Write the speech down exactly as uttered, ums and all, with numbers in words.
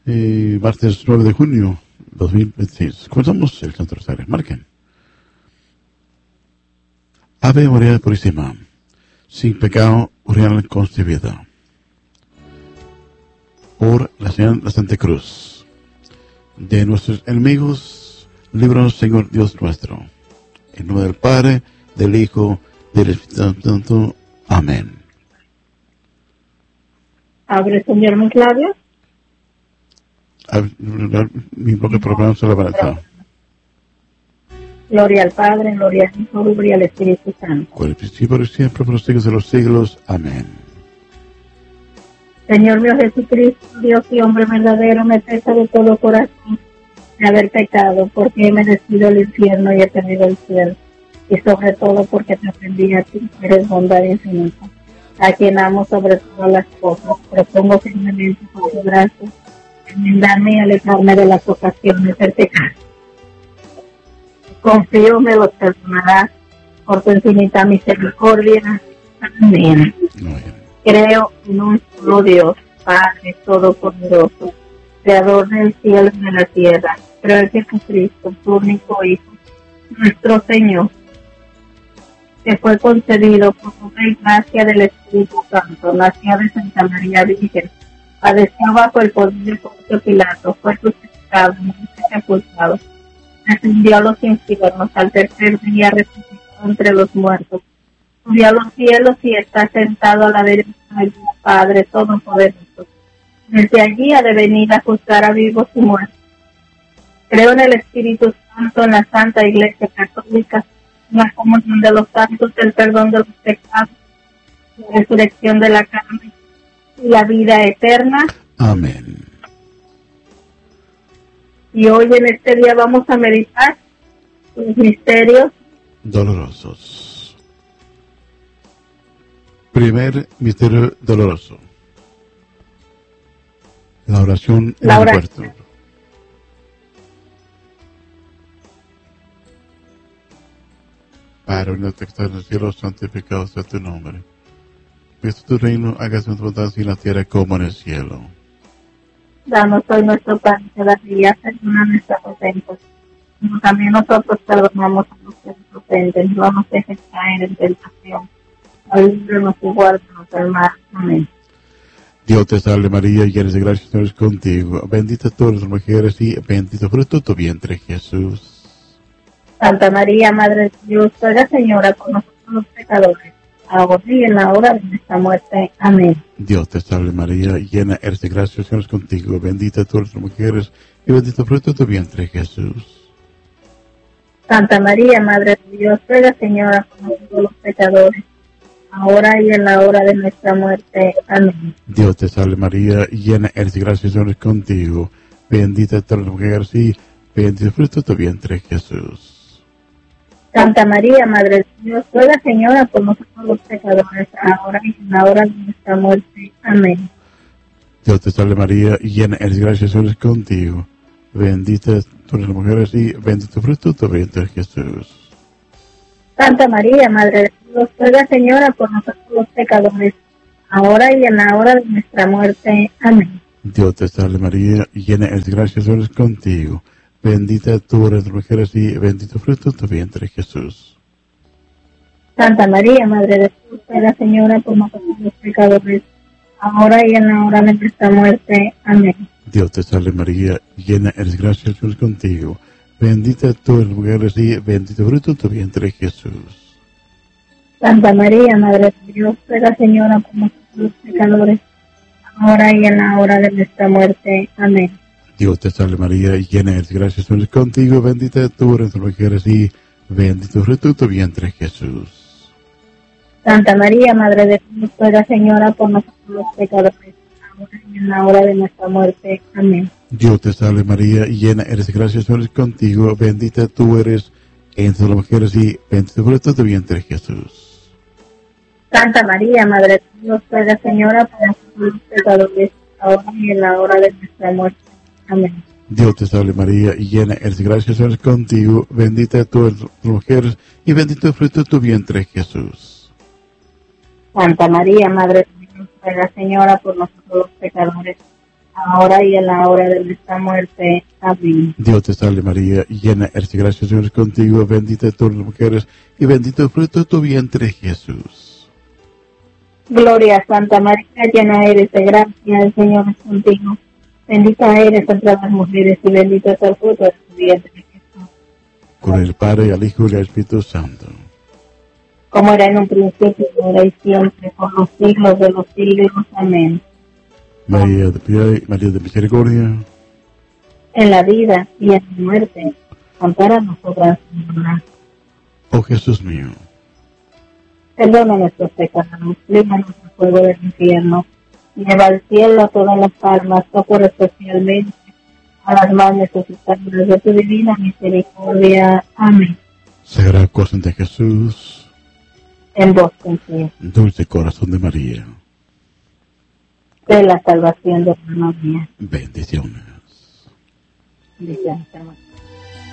Eh, martes nueve de junio dos mil veintiséis. Comenzamos el Santo Rosario. Marquen. Ave María Purísima, sin pecado original concebida. Por la señal de la Santa Cruz. De nuestros enemigos, líbranos, Señor Dios nuestro. En nombre del Padre, del Hijo, del Espíritu Santo. Amén. Abre, Señor, mis labios. Mi propio programa se lo va a dar. Gloria al Padre, gloria al Hijo, gloria al Espíritu Santo. Por el principio y siempre, por los siglos de los siglos. Amén. Señor mío Jesucristo, Dios y hombre verdadero, me pesa de todo corazón de haber pecado, porque he merecido el infierno y he perdido el cielo. Y sobre todo porque te ofendí a ti, eres bondad infinita, a quien amo sobre todas las cosas. Propongo firmemente por tu gracia enmendarme y alejarme de las ocasiones del pecado. Confío me los perdonarás por tu infinita misericordia. Amén. Amén. Creo en un solo Dios, Padre Todopoderoso, Creador del cielo y de la tierra. Creo en Jesucristo, tu único Hijo, nuestro Señor, que fue concebido por obra y gracia del Espíritu Santo, nació de Santa María Virgen, padeció bajo el poder de Poncio Pilato, fue crucificado, muerto y sepultado, descendió a los infiernos, al tercer día resucitó entre los muertos, subió a los cielos y está sentado a la derecha del Padre Todopoderoso. Desde allí ha de venir a juzgar a vivos y muertos. Creo en el Espíritu Santo, en la Santa Iglesia Católica, en la comunión de los santos, el perdón de los pecados, la resurrección de la carne y la vida eterna. Amén. Y hoy en este día vamos a meditar los misterios dolorosos. Primer misterio doloroso. La oración en la el oración. huerto. Padre nuestro que estás en el cielo, santificado sea tu nombre. Visto tu reino, hágase tu voluntad en la tierra como en el cielo. Danos hoy nuestro pan cada día, perdona nuestras ofensas, como también nosotros perdonamos a los que nos ofenden. No nos dejes caer en tentación, líbranos y guárdanos del mal. Amén. Dios te salve María, llena de gracia, el Señor es contigo. Bendita tú eres las mujeres y bendito fruto de tu vientre, Jesús. Santa María, Madre de Dios, ruega, Señora, por nosotros los pecadores, ahora y en la hora de nuestra muerte. Amén. Dios te salve María, llena eres de gracia, el Señor es contigo. Bendita tú eres las mujeres y bendito fruto de tu vientre, Jesús. Santa María, Madre de Dios, ruega, Señora, por nosotros los pecadores, ahora y en la hora de nuestra muerte. Amén. Dios te salve María, llena eres de gracia, el Señor es contigo. Bendita tú eres las mujeres y bendito fruto de tu vientre, Jesús. Santa María, Madre de Dios, ruega, Señora, por nosotros los pecadores, ahora y en la hora de nuestra muerte. Amén. Dios te salve María, llena eres de gracia, el Señor es contigo. Bendita tú eres las mujeres y bendito fruto de tu vientre, Jesús. Santa María, Madre de Dios, ruega, Señora, por nosotros los pecadores, ahora y en la hora de nuestra muerte. Amén. Dios te salve María, llena eres de gracia, el Señor es contigo. Bendita tú eres las mujeres y bendito fruto de tu vientre, Jesús. Santa María, Madre de Dios, ruega, Señora, por nosotros los pecadores, ahora y en la hora de nuestra muerte. Amén. Dios te salve María, llena eres de gracia, el Señor es contigo. Bendita tú eres las mujeres y bendito fruto de tu vientre, Jesús. Santa María, Madre de Dios, ruega, Señora, por nosotros los pecadores, ahora y en la hora de nuestra muerte. Amén. Dios te salve María, llena eres de gracia, el Señor es contigo. Bendita tú eres las mujeres y bendito fruto de tu vientre, Jesús. Santa María, Madre de Dios, ruega, Señora, por nosotros los pecadores, ahora y en la hora de nuestra muerte. Amén. Dios te salve María, llena eres de gracia, el Señor es contigo. Bendita tú eres entre las mujeres y bendito fruto de tu vientre, Jesús. Santa María, Madre de Dios, ruega, Señora, por nosotros los pecadores, ahora y en la hora de nuestra muerte. Amén. Dios te salve María, llena eres de gracia, el Señor es contigo. Bendita tú eres entre las mujeres y bendito el fruto de tu vientre, Jesús. Santa María, Madre de Dios, ruega, Señora, por nosotros los pecadores, ahora y en la hora de nuestra muerte. Amén. Dios te salve María, llena eres de gracia, el Señor es contigo, bendita tú eres las mujeres, y bendito el fruto de tu vientre, Jesús. Gloria a Santa María, llena eres de gracia, el Señor es contigo. Bendita eres entre las mujeres, y bendito es el fruto de tu vientre, Jesús. Con el Padre, al Hijo y al Espíritu Santo. Como era en un principio, ahora y siempre, por los siglos de los siglos. Amén. María de piedad y María de misericordia. En la vida y en la muerte, ampara a nosotras, Señora. Oh Jesús mío, Perdona nuestros pecados, líbranos del fuego del infierno, lleva al cielo a todas las almas, socorre especialmente a las más necesitadas de tu divina misericordia. Amén. Sagrado Corazón de Jesús, En vos confío, Dulce Corazón de María, de la salvación de la mía. bendiciones. Bendiciones, hermano.